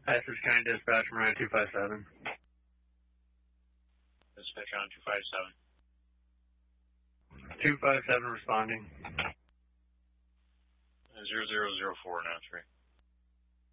Essex County Dispatch, Marine 257. Dispatch on 257. 257 responding. 0004 now 3.